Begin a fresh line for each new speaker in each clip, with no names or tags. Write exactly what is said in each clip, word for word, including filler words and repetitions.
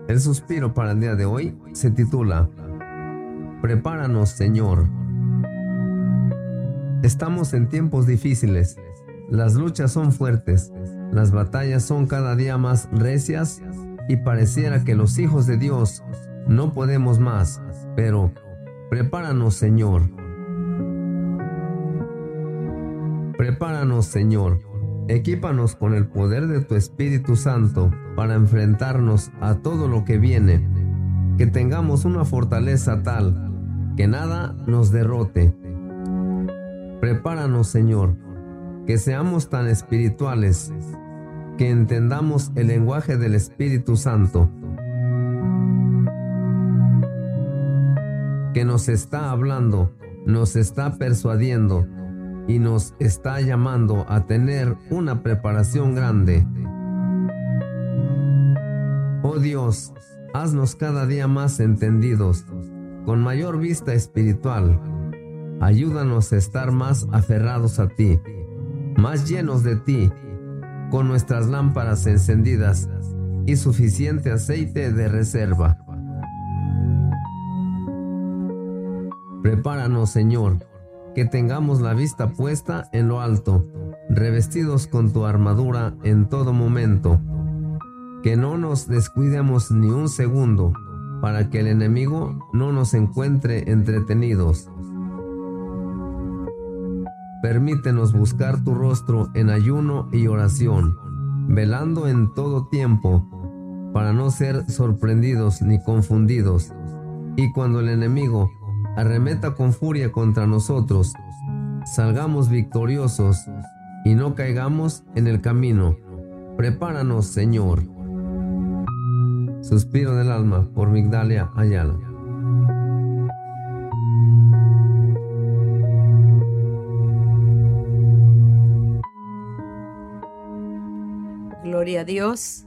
El suspiro para el día de hoy se titula Prepáranos, Señor. Estamos en tiempos difíciles. Las luchas son fuertes. Las batallas son cada día más recias y pareciera que los hijos de Dios no podemos más. Pero prepáranos, Señor. Prepáranos, Señor. Equípanos con el poder de tu Espíritu Santo para enfrentarnos a todo lo que viene. Que tengamos una fortaleza tal que nada nos derrote. Prepáranos, Señor, que seamos tan espirituales que entendamos el lenguaje del Espíritu Santo, que nos está hablando, nos está persuadiendo y nos está llamando a tener una preparación grande. Oh Dios, haznos cada día más entendidos, con mayor vista espiritual. Ayúdanos a estar más aferrados a ti, más llenos de ti, con nuestras lámparas encendidas y suficiente aceite de reserva. Prepáranos, Señor, que tengamos la vista puesta en lo alto, revestidos con tu armadura en todo momento. Que no nos descuidemos ni un segundo, para que el enemigo no nos encuentre entretenidos. Permítenos buscar tu rostro en ayuno y oración, velando en todo tiempo, para no ser sorprendidos ni confundidos. Y cuando el enemigo arremeta con furia contra nosotros, salgamos victoriosos y no caigamos en el camino. Prepáranos, Señor. Suspiro del alma por Migdalia Ayala.
Gloria a Dios.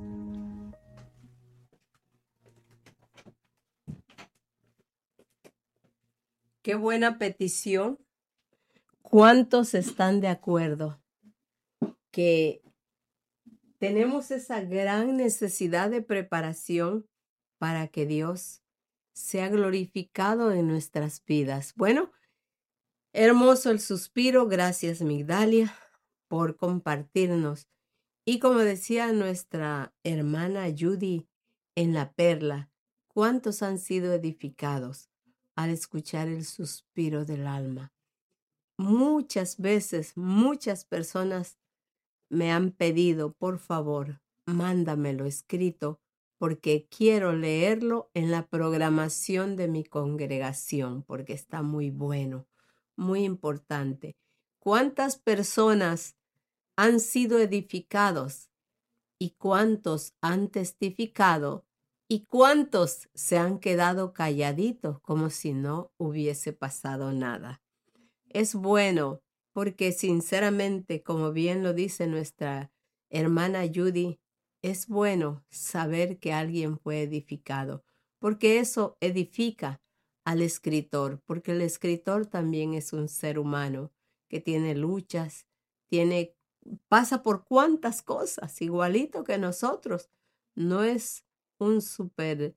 Qué buena petición. ¿Cuántos están de acuerdo que tenemos esa gran necesidad de preparación para que Dios sea glorificado en nuestras vidas? Bueno, hermoso el suspiro. Gracias, Migdalia, por compartirnos. Y como decía nuestra hermana Judy en La Perla, ¿cuántos han sido edificados al escuchar el suspiro del alma? Muchas veces, muchas personas me han pedido, por favor, mándamelo escrito, porque quiero leerlo en la programación de mi congregación, porque está muy bueno, muy importante. ¿Cuántas personas han sido edificados y cuántos han testificado y cuántos se han quedado calladitos como si no hubiese pasado nada? Es bueno porque sinceramente, como bien lo dice nuestra hermana Judy, es bueno saber que alguien fue edificado, porque eso edifica al escritor, porque el escritor también es un ser humano que tiene luchas, tiene pasa por cuantas cosas, igualito que nosotros. No es un superhéroe,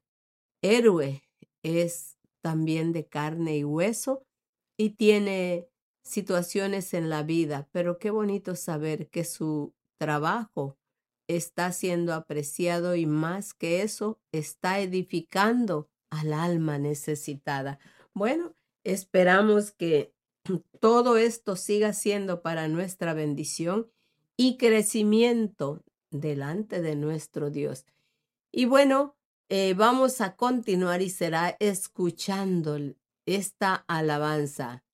es también de carne y hueso y tiene situaciones en la vida, pero qué bonito saber que su trabajo está siendo apreciado y más que eso, está edificando al alma necesitada. Bueno, esperamos que todo esto siga siendo para nuestra bendición y crecimiento delante de nuestro Dios. Y bueno, eh, vamos a continuar y será escuchando esta alabanza.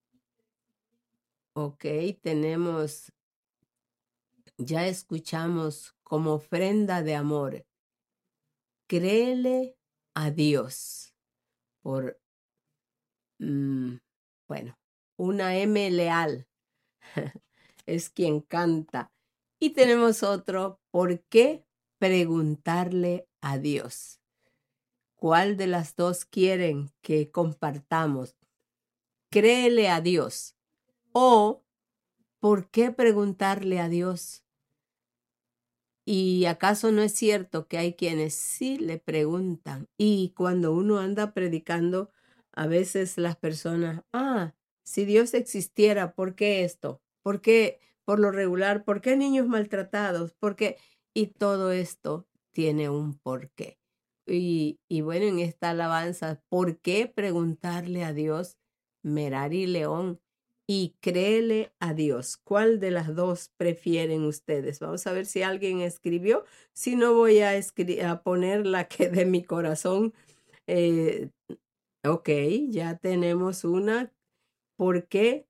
Ok, tenemos, ya escuchamos como ofrenda de amor. Créele a Dios por, mm, bueno, una M leal. Es quien canta. Y tenemos otro, ¿por qué preguntarle a Dios? ¿Cuál de las dos quieren que compartamos? Créele a Dios. O, ¿por qué preguntarle a Dios? ¿Y acaso no es cierto que hay quienes sí le preguntan? Y cuando uno anda predicando, a veces las personas, ah, si Dios existiera, ¿por qué esto? ¿Por qué por lo regular? ¿Por qué niños maltratados? ¿Por qué? Y todo esto tiene un porqué. Y, y bueno, en esta alabanza, ¿por qué preguntarle a Dios, Merari León? Y créele a Dios. ¿Cuál de las dos prefieren ustedes? Vamos a ver si alguien escribió. Si no, voy a, a poner la que de mi corazón. Eh, ok, ya tenemos una. ¿Por qué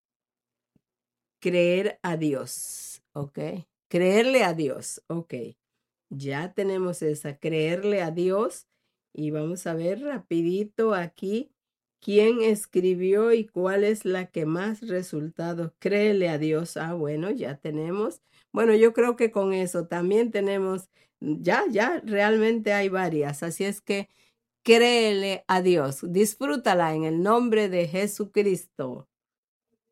creer a Dios? Ok, creerle a Dios. Ok, ya tenemos esa, creerle a Dios. Y vamos a ver rapidito aquí. ¿Quién escribió y cuál es la que más resultados? Créele a Dios. Ah, bueno, ya tenemos. Bueno, yo creo que con eso también tenemos, ya, ya, realmente hay varias. Así es que créele a Dios. Disfrútala en el nombre de Jesucristo.